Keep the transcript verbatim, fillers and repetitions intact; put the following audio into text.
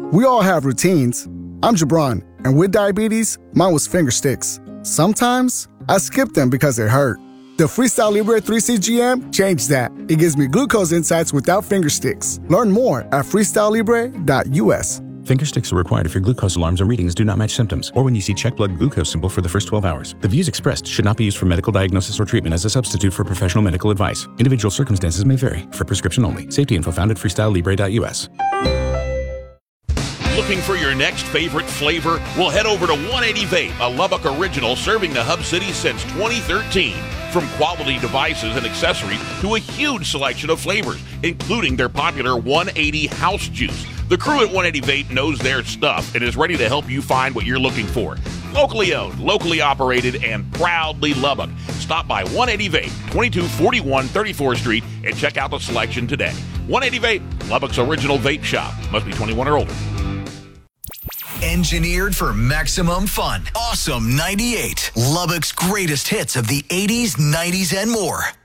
We all have routines. I'm Jabron, and with diabetes, mine was finger sticks. Sometimes, I skip them because it hurt. The Freestyle Libre three C G M changed that. It gives me glucose insights without finger sticks. Learn more at freestyle libre dot u s. Finger sticks are required if your glucose alarms or readings do not match symptoms, or when you see check blood glucose symbol for the first twelve hours. The views expressed should not be used for medical diagnosis or treatment as a substitute for professional medical advice. Individual circumstances may vary. For prescription only. Safety info found at freestyle libre dot u s. Looking for your next favorite flavor? Well, head over to one eighty Vape, a Lubbock original serving the Hub City since twenty thirteen. From quality devices and accessories to a huge selection of flavors, including their popular one eighty House Juice. The crew at one eighty Vape knows their stuff and is ready to help you find what you're looking for. Locally owned, locally operated, and proudly Lubbock. Stop by one eighty Vape, twenty-two forty-one thirty-fourth Street, and check out the selection today. one eighty Vape, Lubbock's original vape shop. Must be twenty-one or older. Engineered for maximum fun. Awesome ninety-eight. Lubbock's greatest hits of the eighties, nineties, and more.